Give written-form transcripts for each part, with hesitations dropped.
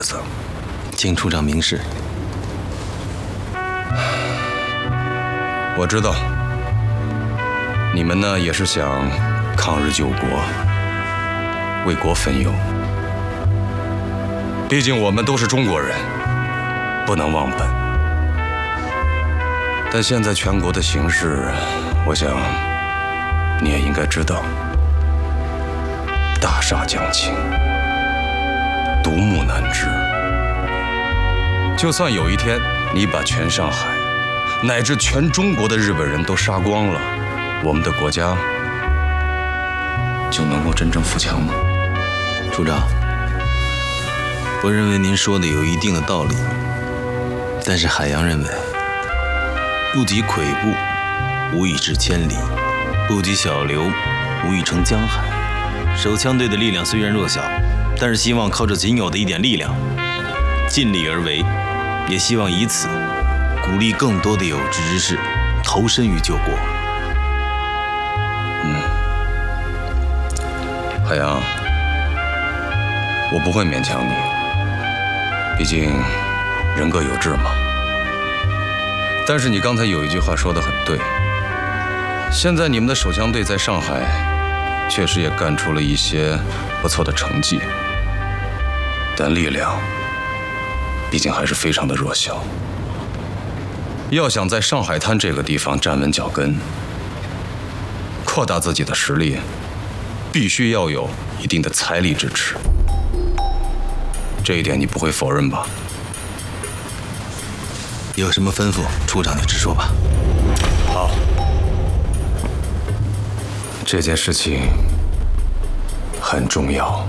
请处长明示。 我知道，你们呢也是想抗日救国，为国分忧。毕竟我们都是中国人，不能忘本。但现在全国的形势，我想你也应该知道，大厦将倾，独木难支。就算有一天你把全上海乃至全中国的日本人都杀光了，我们的国家就能够真正富强吗？ 处长，我认为您说的有一定的道理，但是海洋认为，不及跬步，无以至千里；不及小流，无以成江海。手枪队的力量虽然弱小，但是希望靠着仅有的一点力量，尽力而为，也希望以此鼓励更多的有志之士投身于救国。 海洋，我不会勉强你，毕竟人各有志嘛。但是你刚才有一句话说得很对，现在你们的手枪队在上海确实也干出了一些不错的成绩，但力量毕竟还是非常的弱小。要想在上海滩这个地方站稳脚跟，扩大自己的实力，必须要有一定的财力支持。这一点你不会否认吧？ 有什么吩咐，处长就直说吧。 好，这件事情很重要。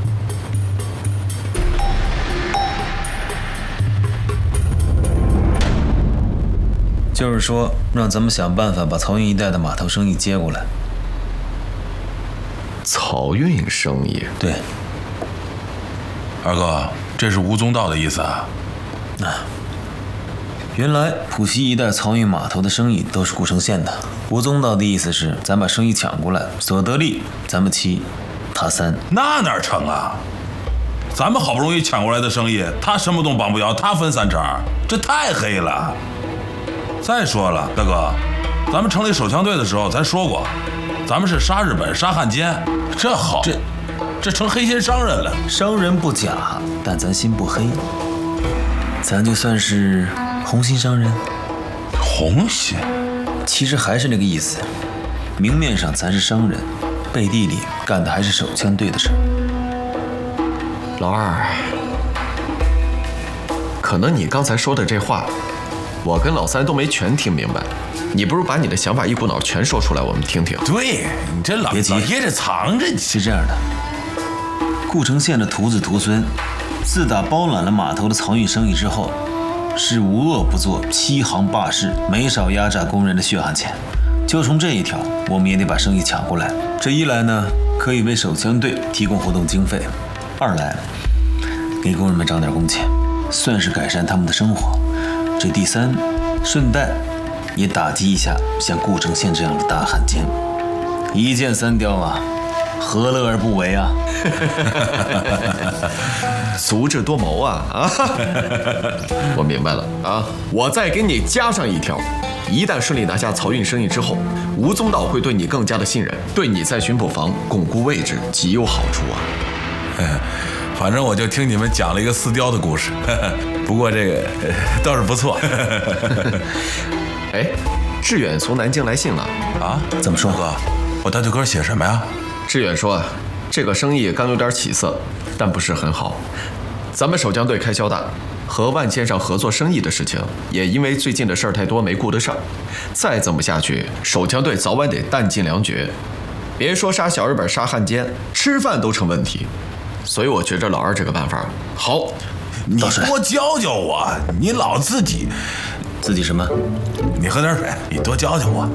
就是说，让咱们想办法把漕运一带的码头生意接过来。 漕运生意？ 对。 二哥，这是吴宗道的意思啊？ 原来浦西一带漕运码头的生意都是顾城县的。吴宗道的意思是，咱把生意抢过来，所得利咱们7，他3。 那哪成啊？咱们好不容易抢过来的生意，他什么都帮不了，他分3成，这太黑了。再说了，大哥，咱们成立手枪队的时候，咱说过，咱们是杀日本、杀汉奸，这好，这成黑心商人了。 商人不假，但咱心不黑，咱就算是红心商人。 红心？ 其实还是那个意思，明面上咱是商人，背地里干的还是手枪队的事。 老二，可能你刚才说的这话，我跟老三都没全听明白。你不如把你的想法一股脑全说出来，我们听听。 对，你这老爷这藏着。 是这样的，顾城县的徒子徒孙，自打包揽了码头的漕运生意之后，是无恶不作，欺行霸市，没少压榨工人的血汗钱。就从这一条，我们也得把生意抢过来。这一来呢，可以为手枪队提供活动经费；二来，给工人们涨点工钱，算是改善他们的生活。这第三，顺带也打击一下像顾城县这样的大汉奸。一箭3雕啊，何乐而不为啊？ 足智多谋啊！我明白了啊！我再给你加上一条：一旦顺利拿下漕运生意之后，吴宗道会对你更加的信任，对你在巡捕房巩固位置极有好处啊！ 反正我就听你们讲了一个4雕的故事，不过这个倒是不错。 哎，志远从南京来信了啊？ 怎么说？ 哥，我大舅哥写什么呀？ 志远说啊，这个生意刚有点起色，但不是很好。咱们手枪队开销大，和万先生合作生意的事情，也因为最近的事儿太多没顾得上。再这么下去，手枪队早晚得弹尽粮绝。别说杀小日本、杀汉奸，吃饭都成问题。所以我觉着老二这个办法好。 你多教教我，你老自己什么？ 你喝点水，你多教教我。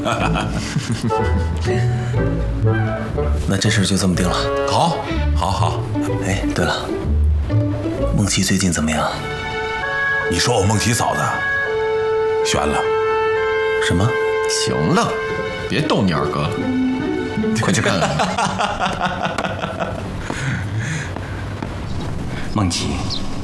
那这事就这么定了。 好。 哎，对了，梦琪最近怎么样？ 你说我梦琪嫂子悬了？ 什么？ 行了，别逗你二哥了，快去看看。 梦琪，